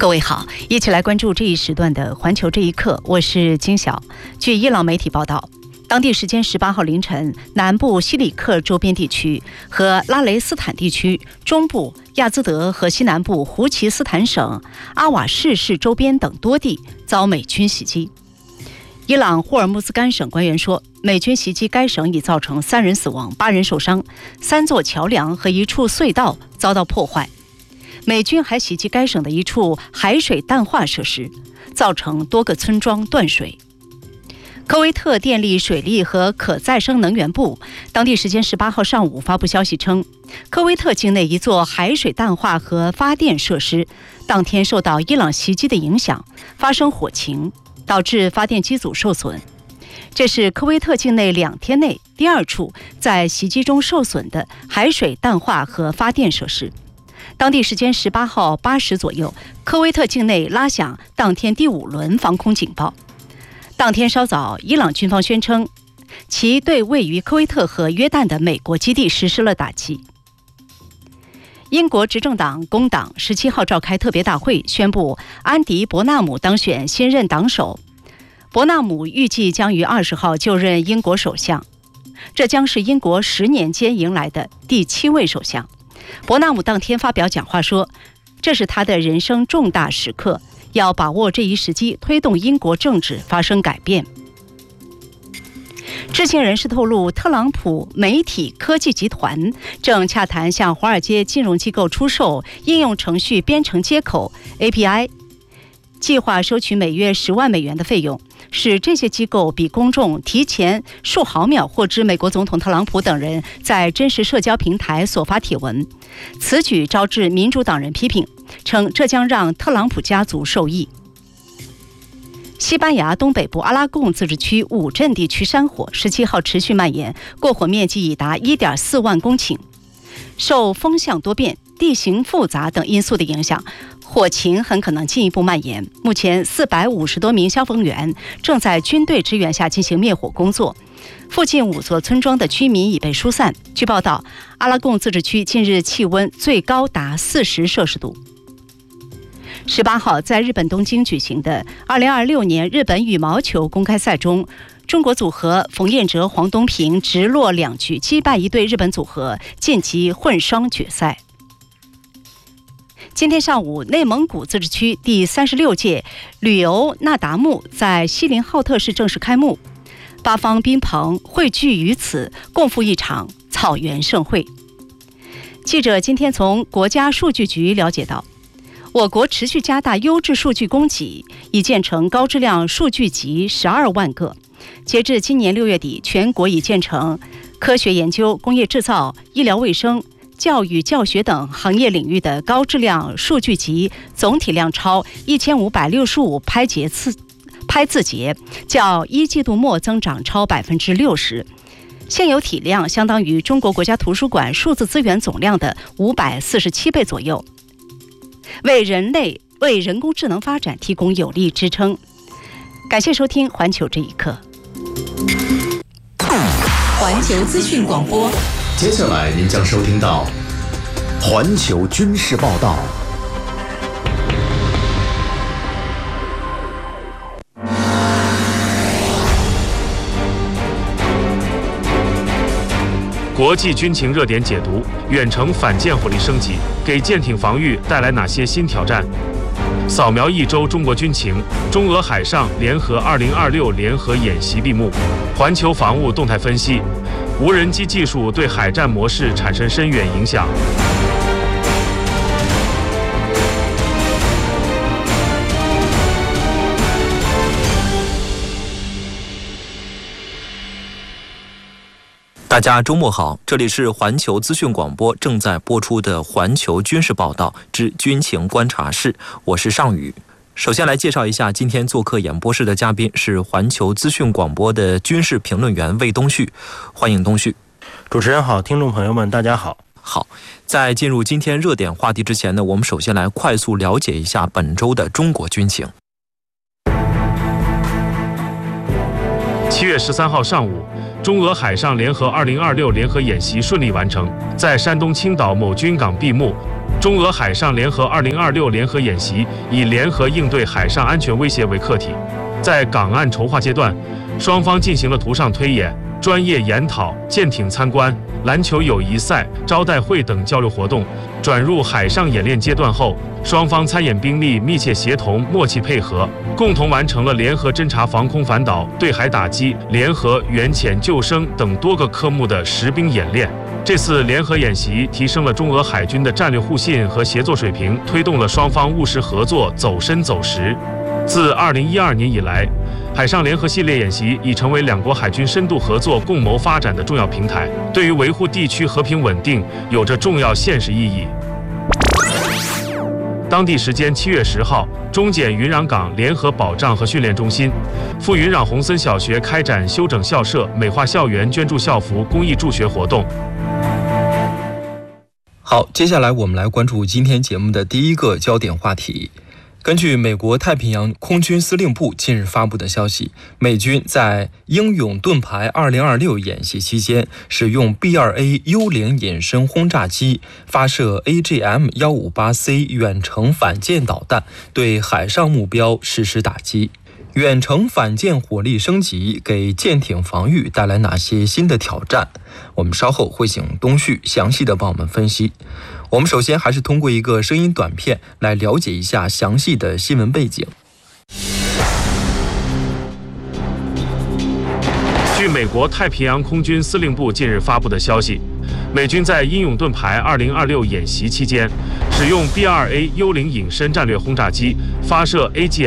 各位好，一起来关注这一时段的环球这一刻，我是金晓。据伊朗媒体报道，当地时间18号凌晨，南部西里克周边地区和拉雷斯坦地区、中部亚兹德和西南部胡齐斯坦省阿瓦士市周边等多地遭美军袭击。伊朗霍尔木兹干省官员说，美军袭击该省已造成3人死亡、8人受伤，3座桥梁和1处隧道遭到破坏。美军还袭击该省的一处海水淡化设施，造成多个村庄断水。科威特电力、水利和可再生能源部当地时间18号上午发布消息称，科威特境内一座海水淡化和发电设施当天受到伊朗袭击的影响，发生火情，导致发电机组受损。这是科威特境内2天内第2处在袭击中受损的海水淡化和发电设施。当地时间18号8时左右，科威特境内拉响当天第5轮防空警报。当天稍早，伊朗军方宣称，其对位于科威特和约旦的美国基地实施了打击。英国执政党工党17号召开特别大会，宣布安迪·伯纳姆当选新任党首。伯纳姆预计将于20号就任英国首相，这将是英国10年间迎来的第7位首相。伯纳姆当天发表讲话说，这是他的人生重大时刻，要把握这一时机，推动英国政治发生改变。知情人士透露，特朗普媒体科技集团正洽谈向华尔街金融机构出售应用程序编程接口 API， 计划收取每月10万美元的费用，使这些机构比公众提前数毫秒获知美国总统特朗普等人在真实社交平台所发帖文。此举招致民主党人批评，称这将让特朗普家族受益。西班牙东北部阿拉贡自治区5镇地区山火17号持续蔓延，过火面积已达 1.4 万公顷。受风向多变、地形复杂等因素的影响，火情很可能进一步蔓延。目前450多名消防员正在军队支援下进行灭火工作，附近5座村庄的居民已被疏散。据报道，阿拉贡自治区近日气温最高达40摄氏度。18号在日本东京举行的2026年日本羽毛球公开赛中，中国组合冯彦哲、黄东萍直落2局击败一对日本组合，晋级混双决赛。今天上午，内蒙古自治区第36届旅游那达慕在锡林浩特市正式开幕，8方宾朋汇聚于此，共赴一场草原盛会。记者今天从国家数据局了解到，我国持续加大优质数据供给，已建成高质量数据集12万个。截至今年6月底，全国已建成科学研究、工业制造、医疗卫生、教育教学等行业领域的高质量数据集，总体量超1565拍字节，较1季度末增长超60%。现有体量相当于中国国家图书馆数字资源总量的547倍左右，为人工智能发展提供有力支撑。感谢收听环球这一刻。 环球资讯广播， 接下来您将收听到环球军事报道。 国际军情热点解读：远程反舰火力升级，给舰艇防御带来哪些新挑战？扫描一周中国军情，中俄海上联合2026联合演习闭幕。环球防务动态分析：无人机技术对海战模式产生深远影响。 大家周末好，这里是环球资讯广播正在播出的环球军事报道之军情观察室，我是尚宇。首先来介绍一下今天做客演播室的嘉宾是环球资讯广播的军事评论员魏东旭，欢迎东旭。 主持人好，听众朋友们大家好。 好，在进入今天热点话题之前呢，我们首先来快速了解一下本周的中国军情。 7月13号上午，中俄海上联合2026联合演习顺利完成，在山东青岛某军港闭幕。 中俄海上联合2026联合演习以联合应对海上安全威胁为课题，在港岸筹划阶段，双方进行了图上推演、专业研讨、舰艇参观、篮球友谊赛、招待会等交流活动。转入海上演练阶段后，双方参演兵力密切协同、默契配合，共同完成了联合侦察防空反导、对海打击、联合远潜救生等多个科目的实兵演练。这次联合演习提升了中俄海军的战略互信和协作水平，推动了双方务实合作走深走实。自2012年以来，海上联合系列演习已成为两国海军深度合作、共谋发展的重要平台，对于维护地区和平稳定有着重要现实意义。当地时间7月10号，中检云壤港联合保障和训练中心、赴云壤洪森小学开展修整校舍、美化校园、捐助校服公益助学活动。 好，接下来我们来关注今天节目的第一个焦点话题。根据美国太平洋空军司令部近日发布的消息，美军在英勇盾牌2026演习期间，使用 B-2A 幽灵隐身轰炸机发射 AGM-158C 远程反舰导弹，对海上目标实施打击。远程反舰火力升级给舰艇防御带来哪些新的挑战？我们稍后会请东旭详细的帮我们分析。我们首先还是通过一个声音短片来了解一下详细的新闻背景。 据美国太平洋空军司令部近日发布的消息，美军在英勇盾牌2026演习期间，使用 B-2A 幽灵隐身战略轰炸机发射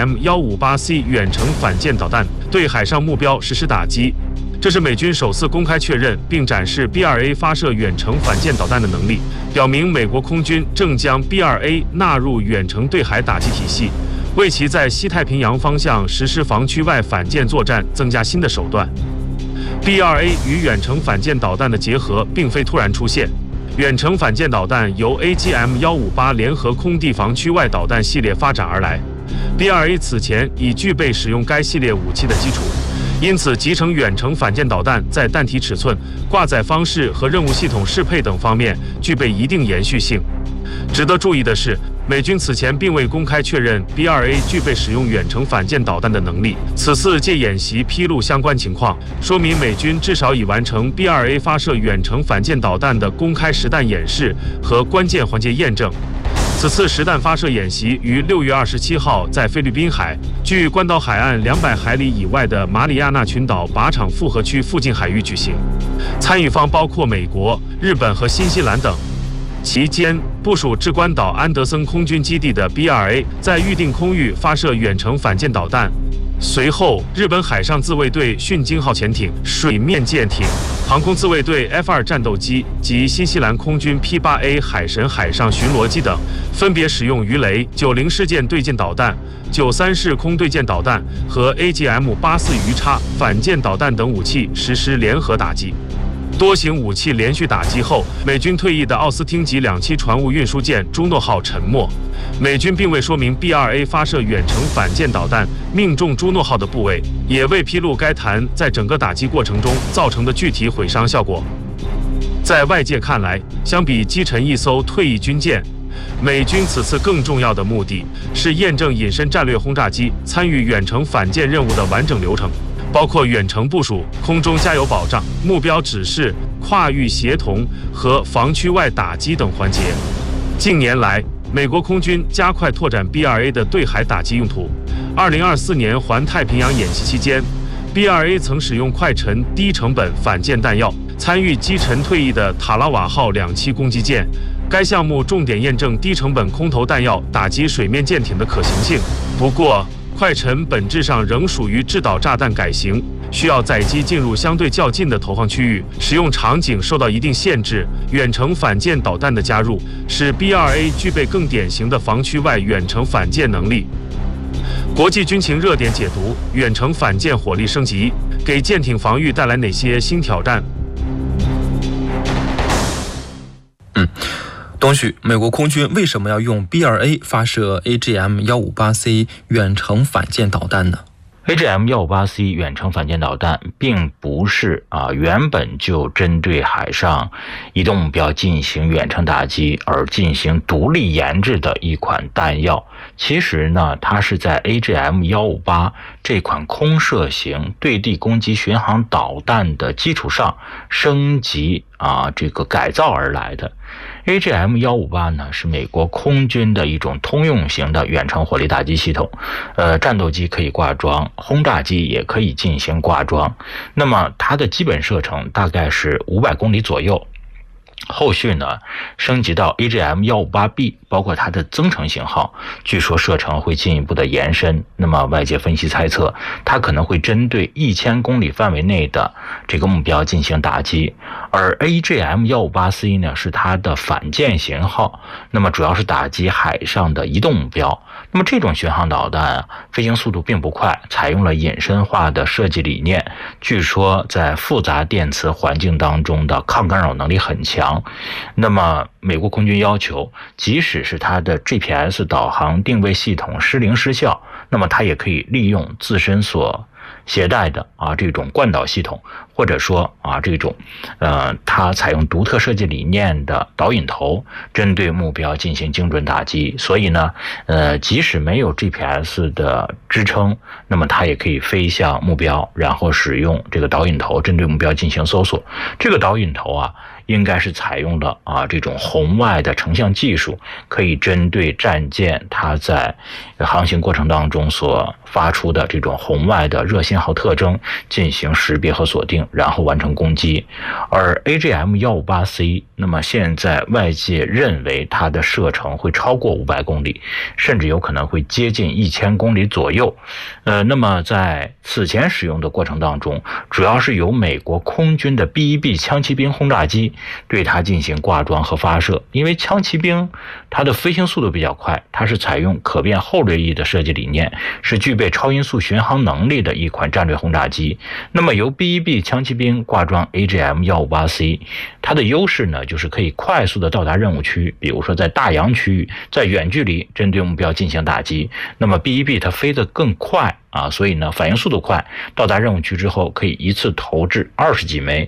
AGM-158C 远程反舰导弹，对海上目标实施打击。这是美军首次公开确认并展示 B-2A 发射远程反舰导弹的能力，表明美国空军正将 B-2A 纳入远程对海打击体系，为其在西太平洋方向实施防区外反舰作战增加新的手段。B-2A 与远程反舰导弹的结合并非突然出现，远程反舰导弹由 AGM-158 联合空地防区外导弹系列发展而来。B-2A 此前已具备使用该系列武器的基础，因此集成远程反舰导弹在弹体尺寸、挂载方式和任务系统适配等方面具备一定延续性。值得注意的是，美军此前并未公开确认 B-2A 具备使用远程反舰导弹的能力，此次借演习披露相关情况，说明美军至少已完成 B-2A 发射远程反舰导弹的公开实弹演示和关键环节验证。此次实弹发射演习于6月27号在菲律宾海，距关岛海岸200海里以外的马里亚纳群岛靶场复合区附近海域举行。参与方包括美国、日本和新西兰等。期间，部署至关岛安德森空军基地的 B-2A 在预定空域发射远程反舰导弹。随后，日本海上自卫队训鲸号潜艇、水面舰艇、航空自卫队 F-2 战斗机及新西兰空军 P-8A 海神海上巡逻机等，分别使用鱼雷、90式舰对舰导弹、93式空对舰导弹和 AGM-84 鱼叉反舰导弹等武器实施联合打击。多型武器连续打击后，美军退役的奥斯汀级2栖船坞运输舰朱诺号沉没。美军并未说明 B-2A 发射远程反舰导弹命中朱诺号的部位，也未披露该弹在整个打击过程中造成的具体毁伤效果。在外界看来，相比击沉一艘退役军舰，美军此次更重要的目的是验证隐身战略轰炸机参与远程反舰任务的完整流程，包括远程部署、空中加油保障、目标指示、跨域协同和防区外打击等环节。近年来，美国空军加快拓展 B-2A 的对海打击用途。2024年环太平洋演习期间， B-2A 曾使用快沉低成本反舰弹药，参与击沉退役的塔拉瓦号2栖攻击舰。该项目重点验证低成本空投弹药打击水面舰艇的可行性。不过，快沉本质上仍属于制导炸弹改型，需要载机进入相对较近的投放区域，使用场景受到一定限制。远程反舰导弹的加入，使 B-2A 具备更典型的防区外远程反舰能力。国际军情热点解读：远程反舰火力升级，给舰艇防御带来哪些新挑战？ 东旭，美国空军为什么要用 B-2A 发射 AGM-158C 远程反舰导弹呢？ AGM-158C 远程反舰导弹并不是原本就针对海上移动目标进行远程打击而进行独立研制的一款弹药。其实呢，它是在 AGM-158 这款空射型对地攻击巡航导弹的基础上升级这个改造而来的。AGM-158 呢是美国空军的一种通用型的远程火力打击系统，战斗机可以挂装，轰炸机也可以进行挂装。那么它的基本射程大概是500公里左右。后续呢，升级到 AGM-158B， 包括它的增程型号，据说射程会进一步的延伸。那么外界分析猜测，它可能会针对1000公里范围内的这个目标进行打击。而 AGM-158C 呢，是它的反舰型号，那么主要是打击海上的移动目标。那么这种巡航导弹飞行速度并不快，采用了隐身化的设计理念，据说在复杂电磁环境当中的抗干扰能力很强。那么美国空军要求，即使是它的 GPS 导航定位系统失灵失效，那么它也可以利用自身所携带的这种惯导系统，或者说这种它采用独特设计理念的导引头，针对目标进行精准打击。所以呢即使没有 GPS 的支撑，那么它也可以飞向目标，然后使用这个导引头针对目标进行搜索。这个导引头应该是采用了这种红外的成像技术，可以针对战舰它在航行过程当中所发出的这种红外的热信号特征进行识别和锁定，然后完成攻击。而 AGM-158C 那么现在外界认为它的射程会超过500公里，甚至有可能会接近1000公里左右。那么在此前使用的过程当中，主要是由美国空军的 B-1B 枪骑兵轰炸机对它进行挂装和发射。因为枪骑兵它的飞行速度比较快，它是采用可变后掠翼的设计理念，是具备超音速巡航能力的一款战略轰炸机。那么由 B-1B 枪骑兵挂装 AGM-158C， 它的优势呢，就是可以快速的到达任务区，比如说在大洋区域，在远距离针对目标进行打击。那么 B-1B 它飞得更快所以呢反应速度快，到达任务区之后可以一次投掷20几枚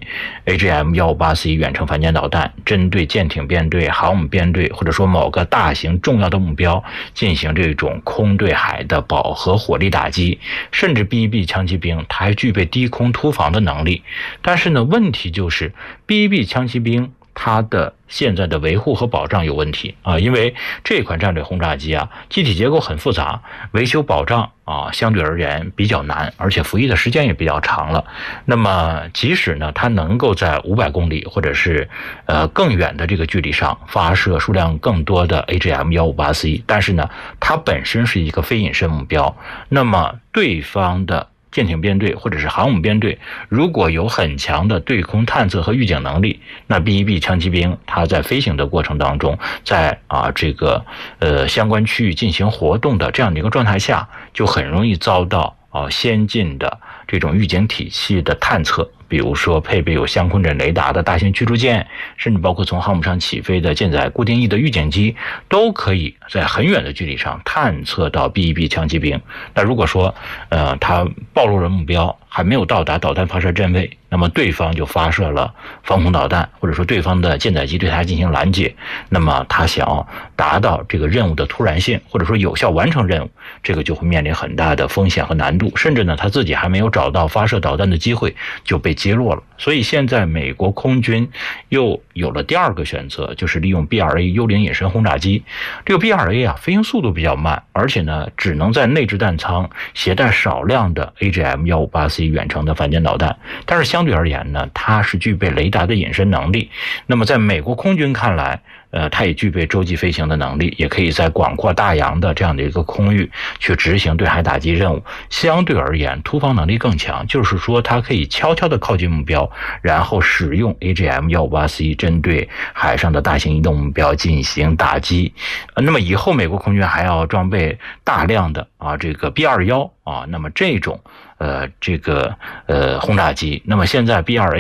AGM-158C 远程反舰导弹，针对舰艇编队、航母编队或者说某个大型重要的目标进行这种空对海的饱和火力打击。甚至 B-1B 枪骑兵它还具备低空突防的能力。但是呢问题就是 B-1B 枪骑兵它的现在的维护和保障有问题因为这款战略轰炸机机体结构很复杂，维修保障相对而言比较难，而且服役的时间也比较长了。那么即使呢它能够在500公里或者是更远的这个距离上发射数量更多的 AGM-158C， 但是呢它本身是一个非隐身目标，那么对方的舰艇编队或者是航母编队如果有很强的对空探测和预警能力，那 B-1B 枪骑兵它在飞行的过程当中，在这个相关区域进行活动的这样的一个状态下，就很容易遭到先进的这种预警体系的探测。比如说配备有相控阵雷达的大型驱逐舰，甚至包括从航母上起飞的舰载固定翼的预警机，都可以在很远的距离上探测到 B-1B 枪骑兵。那如果说它暴露了目标，还没有到达导弹发射阵位，那么对方就发射了防空导弹，或者说对方的舰载机对它进行拦截，那么它想要达到这个任务的突然性，或者说有效完成任务，这个就会面临很大的风险和难度，甚至呢他自己还没有找到发射导弹的机会就被击落了。所以现在美国空军又有了第二个选择，就是利用 B-2A 幽灵隐身轰炸机。这个 B-2A 飞行速度比较慢，而且呢只能在内置弹舱携带少量的 AGM-158C 远程的反舰导弹，但是相对而言呢，它是具备雷达的隐身能力。那么在美国空军看来，它也具备洲际飞行的能力，也可以在广阔大洋的这样的一个空域去执行对海打击任务，相对而言突防能力更强，就是说它可以悄悄地靠近目标，然后使用 AGM-158C 针对海上的大型移动目标进行打击。那么以后美国空军还要装备大量的这个 B-21那么这种轰炸机。那么现在 B-2A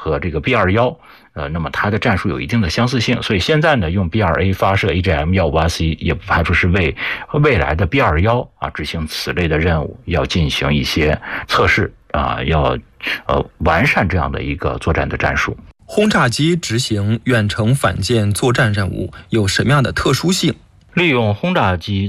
和这个 B21，那么它的战术有一定的相似性，所以现在呢，用 B2A 发射 AGM-158C 也不排除是为未来的 B21执行此类的任务要进行一些测试要完善这样的一个作战的战术。 轰炸机执行远程反舰作战任务有什么样的特殊性？ 利用轰炸机